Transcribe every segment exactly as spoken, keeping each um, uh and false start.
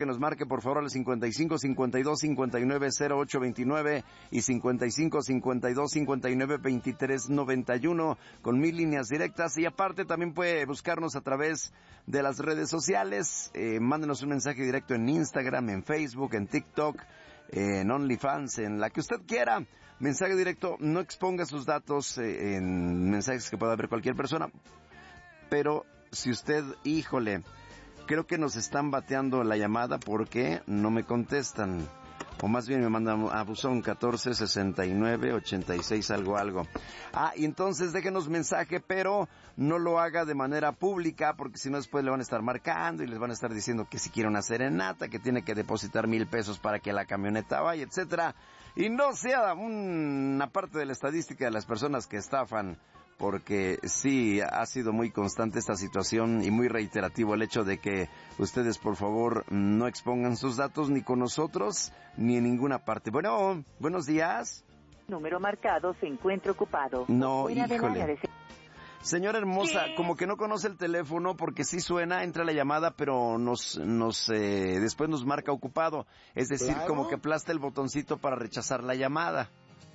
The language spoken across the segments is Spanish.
nos marque por favor al cincuenta y cinco, cincuenta y dos, cincuenta y nueve, cero ocho veintinueve y cincuenta y cinco, cincuenta y dos, cincuenta y nueve, veintitrés noventa y uno con mil líneas directas. Y aparte también puede buscarnos a través de las redes sociales. Eh, mándenos un mensaje directo en Instagram, en Facebook, en TikTok, en OnlyFans, en la que usted quiera. Mensaje directo, no exponga sus datos eh, en mensajes que pueda ver cualquier persona. Pero si usted, híjole, creo que nos están bateando la llamada porque no me contestan. O más bien me mandan a buzón catorce sesenta y nueve ochenta y seis algo algo. Ah, y entonces déjenos mensaje, pero no lo haga de manera pública, porque si no después le van a estar marcando y les van a estar diciendo que si quiere una serenata, que tiene que depositar mil pesos para que la camioneta vaya, etcétera. Y no sea una parte de la estadística de las personas que estafan, porque sí ha sido muy constante esta situación y muy reiterativo el hecho de que ustedes por favor no expongan sus datos ni con nosotros ni en ninguna parte. Bueno, buenos días. Número marcado se encuentra ocupado. No, híjole. Señora hermosa, ¿qué? Como que no conoce el teléfono porque sí suena, entra la llamada, pero nos, nos, eh, después nos marca ocupado. Es decir, ¿claro? Como que aplasta el botoncito para rechazar la llamada.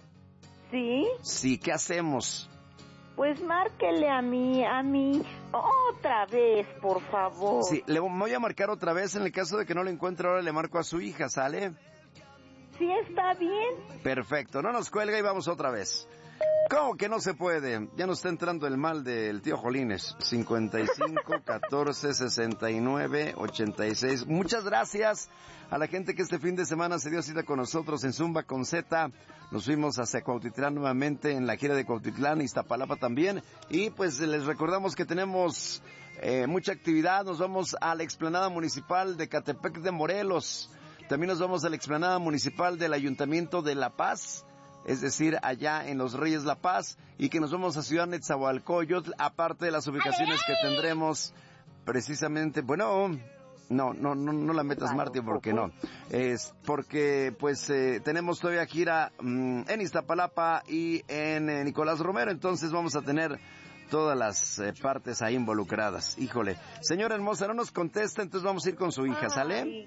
¿Sí? Sí, ¿qué hacemos? Pues márquele a mí, a mí, otra vez, por favor. Sí, le voy a marcar otra vez. En el caso de que no lo encuentre, ahora le marco a su hija, ¿sale? Sí, está bien. Perfecto, no nos cuelga y vamos otra vez. ¿Cómo que no se puede? Ya nos está entrando el mal del tío Jolines. cincuenta y cinco, catorce, sesenta y nueve, ochenta y seis. Muchas gracias a la gente que este fin de semana se dio cita con nosotros en Zumba con Z. Nos fuimos hacia Cuautitlán nuevamente en la gira de Cuautitlán, Iztapalapa también. Y pues les recordamos que tenemos eh, mucha actividad. Nos vamos a la explanada municipal de Catepec de Morelos. También nos vamos a la explanada municipal del Ayuntamiento de La Paz, es decir, allá en Los Reyes La Paz, y que nos vamos a Ciudad Netzahualcóyotl, aparte de las ubicaciones que tendremos precisamente, bueno, no, no, no, no la metas Marti, porque no, es porque pues eh, tenemos todavía gira mmm, en Iztapalapa y en eh, Nicolás Romero, entonces vamos a tener todas las eh, partes ahí involucradas. Híjole, señora hermosa, no nos contesta, entonces vamos a ir con su hija, ¿sale?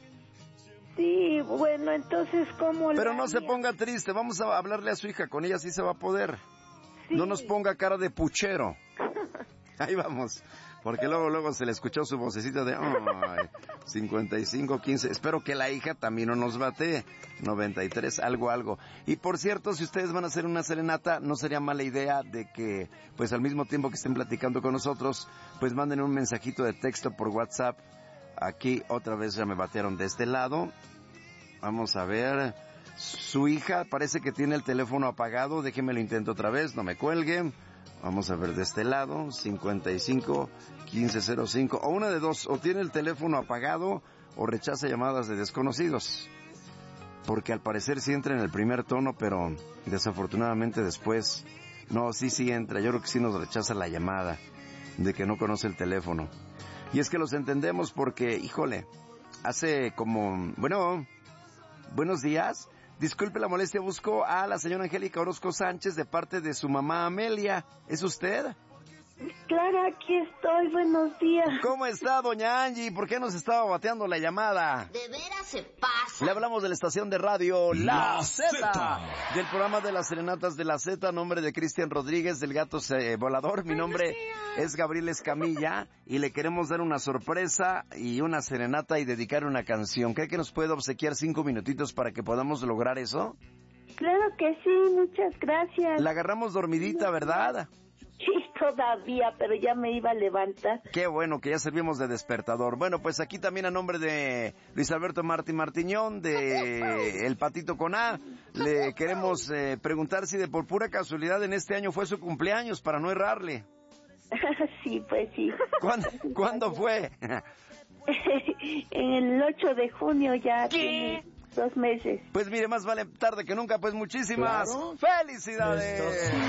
Sí, bueno, entonces, ¿cómo Pero la no se haría? ponga triste, vamos a hablarle a su hija, con ella sí se va a poder. Sí. No nos ponga cara de puchero. Ahí vamos, porque luego luego se le escuchó su vocecita de ay, cincuenta y cinco, quince. Espero que la hija también no nos bate. noventa y tres, algo, algo. Y por cierto, si ustedes van a hacer una serenata, no sería mala idea de que, pues al mismo tiempo que estén platicando con nosotros, pues manden un mensajito de texto por WhatsApp. Aquí otra vez ya me batearon de este lado. Vamos a ver. Su hija parece que tiene el teléfono apagado. Déjeme lo intento otra vez, no me cuelgue. Vamos a ver de este lado. cincuenta y cinco, quince cero cinco. O una de dos. O tiene el teléfono apagado o rechaza llamadas de desconocidos. Porque al parecer sí entra en el primer tono, pero desafortunadamente después... No, sí, sí entra. Yo creo que sí nos rechaza la llamada de que no conoce el teléfono. Y es que los entendemos porque, híjole, hace como... Bueno, buenos días. Disculpe la molestia, busco a la señora Angélica Orozco Sánchez de parte de su mamá Amelia. ¿Es usted? Claro, aquí estoy, buenos días. ¿Cómo está, doña Angie? ¿Por qué nos estaba bateando la llamada? De veras se pasa. Le hablamos de la estación de radio La, La Z, del programa de las serenatas de La Z, nombre de Cristian Rodríguez, del Gato eh, Volador. Mi nombre es Gabriel Escamilla y le queremos dar una sorpresa y una serenata y dedicar una canción. ¿Cree que nos puede obsequiar cinco minutitos para que podamos lograr eso? Claro que sí, muchas gracias. La agarramos dormidita, ¿verdad? Sí, todavía, pero ya me iba a levantar. Qué bueno que ya servimos de despertador. Bueno, pues aquí también a nombre de Luis Alberto Martí Martiñón, de El Patito con A, le queremos eh, preguntar si de por pura casualidad en este año fue su cumpleaños, para no errarle. Sí, pues sí. ¿Cuándo, ¿cuándo fue? En el ocho de junio ya. ¿Qué? Tiene dos meses. Pues mire, más vale tarde que nunca, pues muchísimas Claro. felicidades. Esto sí.